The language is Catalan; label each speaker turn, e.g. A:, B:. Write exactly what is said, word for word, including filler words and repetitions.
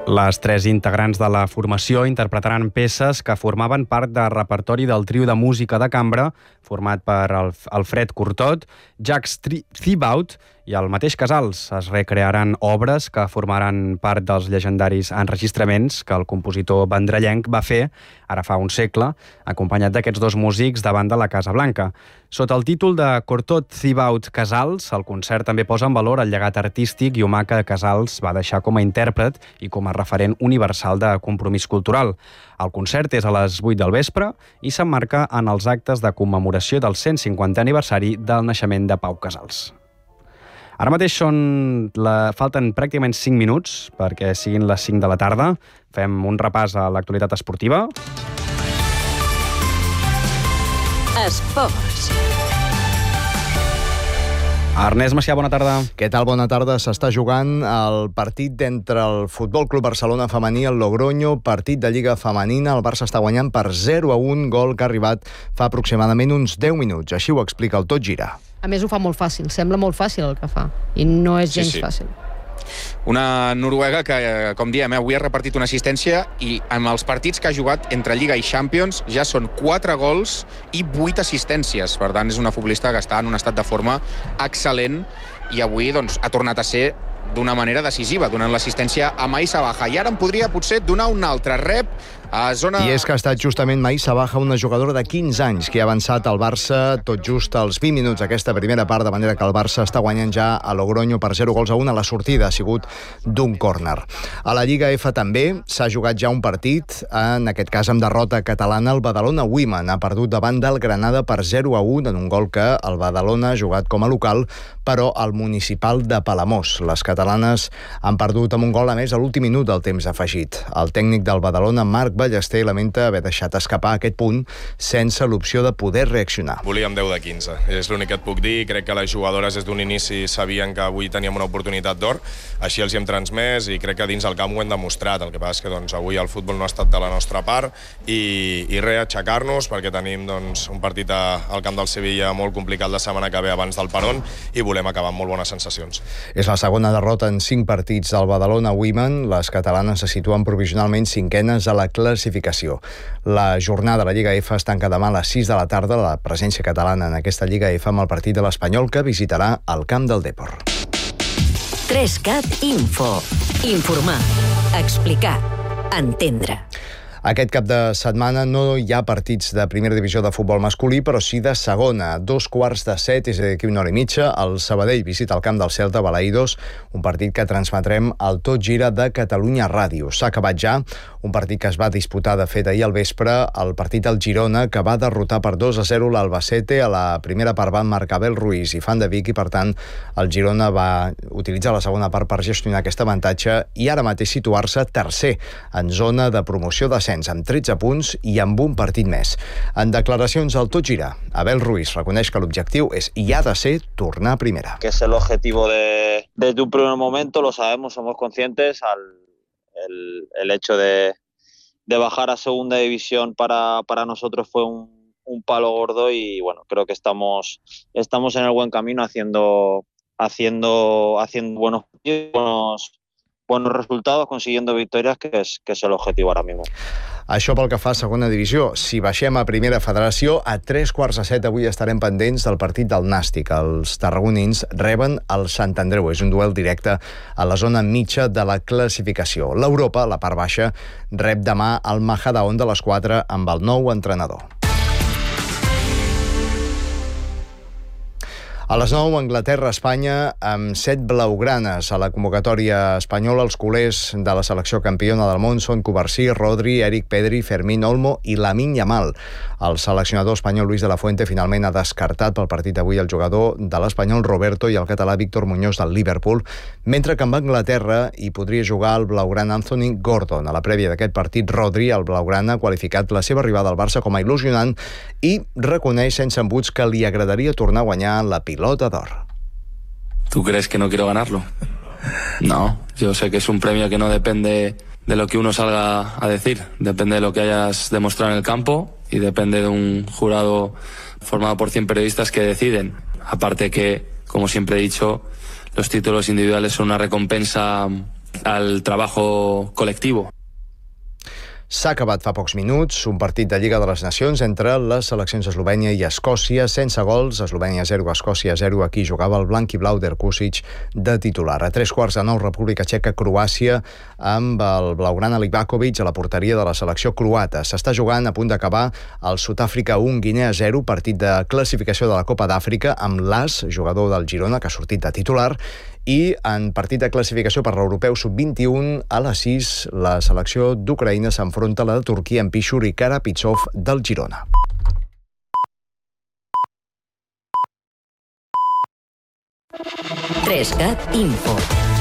A: Les tres integrants de la formació interpretaran peces que formaven part del repertori del trio de música de cambra format per Alfred Cortot, Jacques Thibaut i el mateix Casals. Es recrearan obres que formaran part dels llegendaris enregistraments que el compositor vendrellenc va fer ara fa un segle, acompanyat d'aquests dos músics davant de la Casa Blanca. Sota el títol de Cortot, Thibaut, Casals, el concert també posa en valor el llegat artístic i humà que Casals va deixar com a intèrpret i com a referent universal de compromís cultural. El concert és a les vuit del vespre i s'emmarca en els actes de commemoració del cent cinquantè aniversari del naixement de Pau Casals. Ara mateix són la... falten pràcticament cinc minuts perquè siguin les cinc de la tarda. Fem un repàs a l'actualitat esportiva.
B: Esports.
A: Ernest Macià, bona tarda.
C: Què tal? Bona tarda. S'està jugant el partit entre el Futbol Club Barcelona femení i el Logroño, partit de Lliga femenina. El Barça està guanyant per zero a un, gol que ha arribat fa aproximadament uns deu minuts. Així ho explica el Tot Gira.
D: A més, ho fa molt fàcil. Sembla molt fàcil el que fa. I no és gens sí, sí. fàcil.
E: Una noruega que, com diem, avui ha repartit una assistència i amb els partits que ha jugat entre Lliga i Champions ja són quatre gols i vuit assistències. Per tant, és una futbolista que està en un estat de forma excel·lent i avui doncs, ha tornat a ser d'una manera decisiva, donant l'assistència a Maïssa Baja. I ara en podria potser donar un altre rep a zona...
C: I és que ha estat justament Maïssa Baja, una jugadora de quinze anys, que ha avançat al Barça tot just als vint minuts d'aquesta primera part, de manera que el Barça està guanyant ja a Logroño per zero gols a un. A la sortida ha sigut d'un córner. A la Lliga F també s'ha jugat ja un partit, en aquest cas amb derrota catalana. El Badalona Women ha perdut davant del Granada per zero a un en un gol que el Badalona ha jugat com a local, però al Municipal de Palamós. Les catalanes han perdut amb un gol a més a l'últim minut del temps afegit. El tècnic del Badalona, Marc Ballester, lamenta haver deixat escapar aquest punt sense l'opció de poder reaccionar.
F: Volíem deu de quinze, és l'únic que et puc dir. Crec que les jugadores des d'un inici sabien que avui teníem una oportunitat d'or, així els hi hem transmès i crec que dins el camp ho hem demostrat. El que passa és que doncs, avui el futbol no ha estat de la nostra part i, i res, aixecar-nos perquè tenim doncs, un partit a, al camp del Sevilla molt complicat la setmana que ve abans del Perón i volem acabar amb molt bones sensacions.
C: És la segona derrota en cinc partits del Badalona Women. Les catalanes se situen provisionalment cinquenes a la classificació. La jornada de la Lliga F es tanca demà a les sis de la tarda. La presència catalana en aquesta Lliga F amb el partit de l'Espanyol, que visitarà el camp del Depor.
B: Trescat Info. Informar, explicar, entendre.
C: Aquest cap de setmana no hi ha partits de primera divisió de futbol masculí, però sí de segona. Dos quarts de set, és a dir, d'aquí una hora i mitja, el Sabadell visita el camp del Celta Balaïdos, un partit que transmetrem al Tot Gira de Catalunya Ràdio. S'ha acabat ja, un partit que es va disputar de fet ahir al vespre, el partit al Girona, que va derrotar per dos a zero l'Albacete. A la primera part van marcar Abel Ruiz i Fan de Vic, i per tant el Girona va utilitzar la segona part per gestionar aquest avantatge i ara mateix situar-se tercer en zona de promoció d'ascens, amb tretze punts i amb un partit més. En declaracions al Tot Gira, Abel Ruiz reconeix que l'objectiu és i ha de ser tornar a primera.
G: Que es el objetivo de, desde un primer momento, lo sabemos, somos conscientes. Al, el, el hecho de, de bajar a segunda división para, para nosotros fue un, un palo gordo y bueno, creo que estamos, estamos en el buen camino haciendo, haciendo, haciendo buenos, buenos buenos resultados, consiguiendo victorias, que és, que és l'objectiu ara mismo.
C: Això pel que fa a segona divisió. Si baixem a primera federació, a tres quarts de set avui estarem pendents del partit del Nàstic. Els tarragonins reben el Sant Andreu. És un duel directe a la zona mitja de la classificació. L'Europa, la part baixa, rep demà el Majadahonda a les quatre amb el nou entrenador. A les nou, Anglaterra-Espanya, amb set blaugranes. A la convocatòria espanyola, els culers de la selecció campiona del món són Covarsí, Rodri, Eric Pedri, Fermín Olmo i Lamine Yamal. El seleccionador espanyol Luis de la Fuente finalment ha descartat pel partit d'avui el jugador de l'Espanyol Roberto i el català Víctor Muñoz del Liverpool, mentre que amb Anglaterra hi podria jugar el blaugrana Anthony Gordon. A la prèvia d'aquest partit, Rodri, el blaugrana, ha qualificat la seva arribada al Barça com a il·lusionant i reconeix sense embuts que li agradaria tornar a guanyar la pilota d'or.
H: ¿Tú crees que no quiero ganarlo? No, yo sé que es un premio que no depende de lo que uno salga a decir, depende de lo que hayas demostrado en el campo y depende de un jurado formado por cien periodistas que deciden. Aparte que, como siempre he dicho, los títulos individuales son una recompensa al trabajo colectivo.
C: S'ha acabat fa pocs minuts un partit de Lliga de les Nacions entre les seleccions Eslovènia i Escòcia, sense gols, Eslovènia zero, Escòcia zero. Aquí jugava el blanc i blau d'Erkusic de titular. A tres quarts de nou, República Txeca, Croàcia, amb el blaugrana Livakovic a la porteria de la selecció croata. S'està jugant a punt d'acabar el Sud-àfrica un, Guinea zero, partit de classificació de la Copa d'Àfrica, amb l'As, jugador del Girona, que ha sortit de titular, i en partit de classificació per l'Europeu sub vint i u, a les sis, la selecció d'Ucraïna s'enfronta a la de Turquia amb Pishur i Karapitsov del Girona.
B: tres cat Info.